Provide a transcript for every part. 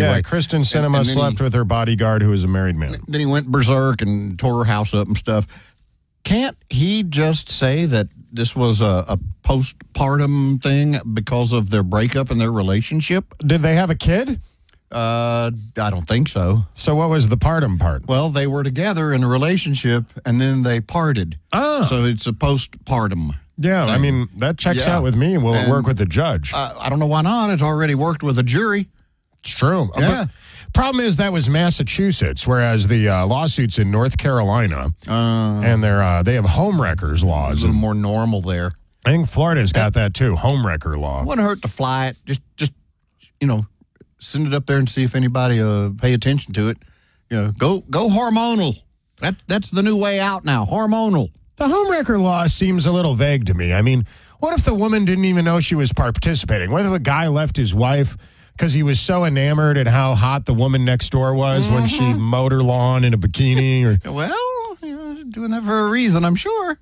anyway. Yeah, Kristen Sinema and slept with her bodyguard, who is a married man. Then he went berserk and tore her house up and stuff. Can't he just say that this was a postpartum thing because of their breakup and their relationship? Did they have a kid? I don't think so. So what was the partum part? Well, they were together in a relationship, and then they parted. Ah. So it's a postpartum. Yeah, I mean, that checks out with me. Will it work with the judge? I don't know why not. It's already worked with a jury. It's true. Yeah. But problem is that was Massachusetts, whereas the lawsuit's in North Carolina, and they have homewreckers laws. A little more normal there. I think Florida's got that too, homewrecker law. Wouldn't hurt to fly it. Just send it up there and see if anybody pay attention to it. Go hormonal. That's the new way out now. Hormonal. The homewrecker law seems a little vague to me. I mean, what if the woman didn't even know she was participating? What if a guy left his wife because he was so enamored at how hot the woman next door was when she mowed her lawn in a bikini? Well, doing that for a reason, I'm sure.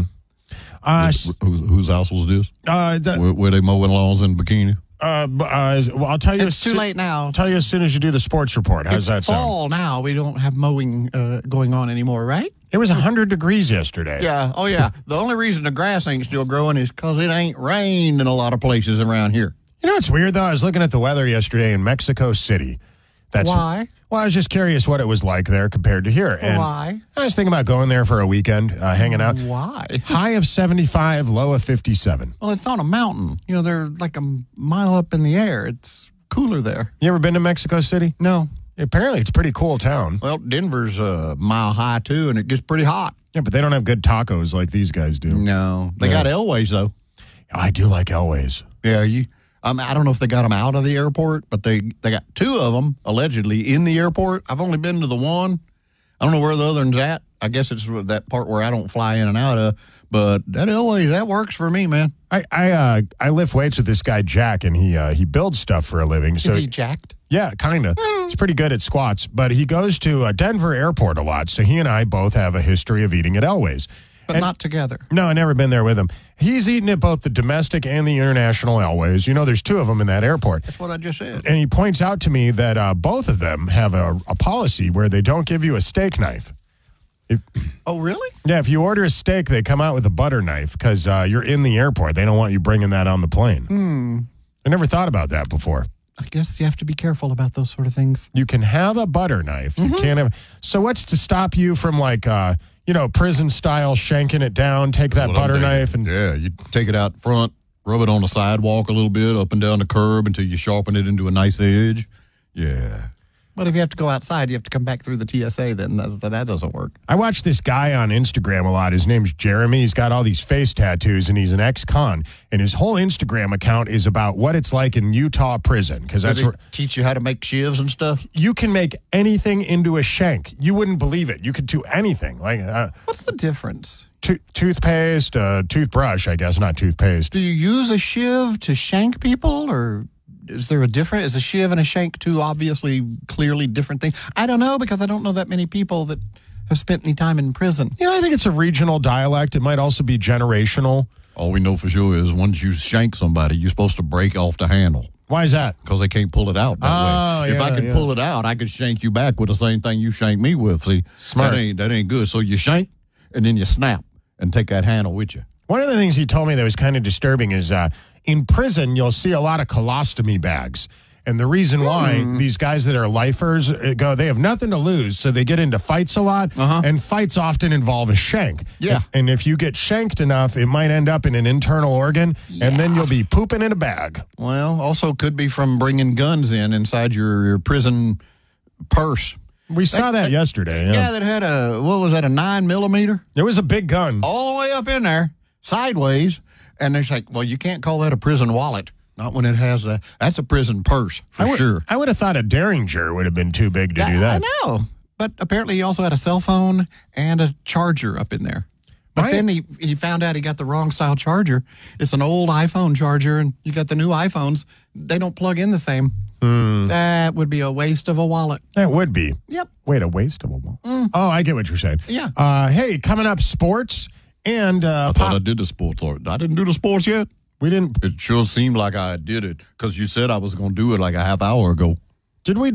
Whose house was this? Were they mowing lawns in bikini? Well, I'll tell you. It's too late now. I'll tell you as soon as you do the sports report. How's that sound? Fall now. We don't have mowing going on anymore, right? It was 100 degrees yesterday. Yeah. Oh, yeah. The only reason the grass ain't still growing is because it ain't rained in a lot of places around here. You know what's weird, though? I was looking at the weather yesterday in Mexico City. Why? Well, I was just curious what it was like there compared to here. And why? I was thinking about going there for a weekend, hanging out. Why? High of 75, low of 57. Well, it's on a mountain. They're like a mile up in the air. It's cooler there. You ever been to Mexico City? No. Apparently, it's a pretty cool town. Well, Denver's a mile high, too, and it gets pretty hot. Yeah, but they don't have good tacos like these guys do. No. They got Elways, though. I do like Elways. Yeah, I don't know if they got them out of the airport, but they got two of them, allegedly, in the airport. I've only been to the one. I don't know where the other one's at. I guess it's that part where I don't fly in and out of. But that Elways, that works for me, man. I lift weights with this guy, Jack, and he builds stuff for a living. So is he jacked? Yeah, kind of. He's pretty good at squats, but he goes to Denver Airport a lot, so he and I both have a history of eating at Elways. But not together. No, I've never been there with him. He's eaten at both the domestic and the international Elways. There's two of them in that airport. That's what I just said. And he points out to me that both of them have a policy where they don't give you a steak knife. Oh, really? Yeah, if you order a steak, they come out with a butter knife because you're in the airport. They don't want you bringing that on the plane. I never thought about that before. I guess you have to be careful about those sort of things. You can have a butter knife. You can't have. So what's to stop you from prison style shanking it down? Take that butter knife and you take it out front, rub it on the sidewalk a little bit, up and down the curb until you sharpen it into a nice edge. Yeah. But if you have to go outside, you have to come back through the TSA. Then that doesn't work. I watch this guy on Instagram a lot. His name's Jeremy. He's got all these face tattoos, and he's an ex-con. And his whole Instagram account is about what it's like in Utah prison. Because that's where teach you how to make shivs and stuff. You can make anything into a shank. You wouldn't believe it. You could do anything. What's the difference? Toothpaste, toothbrush, I guess, not toothpaste. Do you use a shiv to shank people, or is there a difference? Is a shiv and a shank two obviously, clearly different things? I don't know, because I don't know that many people that have spent any time in prison. I think it's a regional dialect. It might also be generational. All we know for sure is once you shank somebody, you're supposed to break off the handle. Why is that? Because they can't pull it out that way. If I could pull it out, I could shank you back with the same thing you shanked me with. See, smart. That ain't good. So you shank, and then you snap, and take that handle with you. One of the things he told me that was kind of disturbing is in prison, you'll see a lot of colostomy bags. And the reason why these guys that are lifers they have nothing to lose, so they get into fights a lot, and fights often involve a shank. Yeah. And if you get shanked enough, it might end up in an internal organ, and then you'll be pooping in a bag. Well, also could be from bringing guns inside your prison purse. We saw that yesterday. Yeah, that had a 9mm? It was a big gun. All the way up in there, sideways. And they're like, well, you can't call that a prison wallet. Not when it has that's a prison purse, for sure. I would have thought a Derringer would have been too big to do that. I know. But apparently he also had a cell phone and a charger up in there. But then he found out he got the wrong style charger. It's an old iPhone charger, and you got the new iPhones. They don't plug in the same. That would be a waste of a wallet. That would be. Yep. Wait, a waste of a wallet? Oh, I get what you're saying. Yeah. Hey, coming up, sports. And I thought I did the sports. I didn't do the sports yet. We didn't. It sure seemed like I did it because you said I was going to do it like a half hour ago. Did we